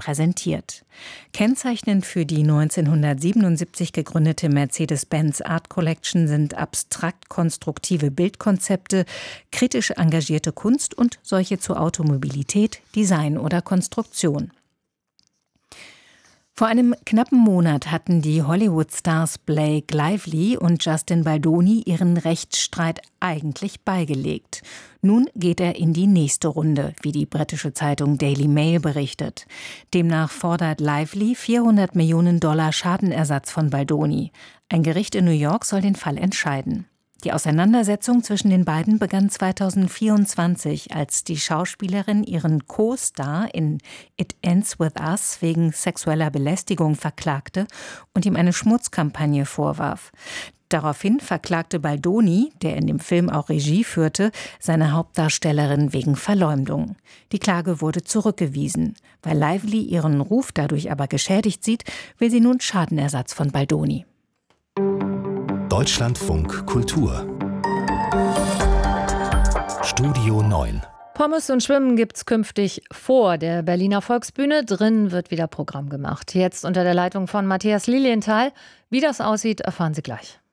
präsentiert. Kennzeichnend für die 1977 gegründete Mercedes-Benz Art Collection sind abstrakt konstruktive Bildkonzepte, kritisch engagierte Kunst und solche zur Automobilität, Design oder Konstruktion. Vor einem knappen Monat hatten die Hollywood-Stars Blake Lively und Justin Baldoni ihren Rechtsstreit eigentlich beigelegt. Nun geht er in die nächste Runde, wie die britische Zeitung Daily Mail berichtet. Demnach fordert Lively $400 Millionen Schadenersatz von Baldoni. Ein Gericht in New York soll den Fall entscheiden. Die Auseinandersetzung zwischen den beiden begann 2024, als die Schauspielerin ihren Co-Star in It Ends With Us wegen sexueller Belästigung verklagte und ihm eine Schmutzkampagne vorwarf. Daraufhin verklagte Baldoni, der in dem Film auch Regie führte, seine Hauptdarstellerin wegen Verleumdung. Die Klage wurde zurückgewiesen. Weil Lively ihren Ruf dadurch aber geschädigt sieht, will sie nun Schadenersatz von Baldoni. Deutschlandfunk Kultur Studio 9. Pommes und Schwimmen gibt's künftig vor der Berliner Volksbühne. Drin wird wieder Programm gemacht. Jetzt unter der Leitung von Matthias Lilienthal. Wie das aussieht, erfahren Sie gleich.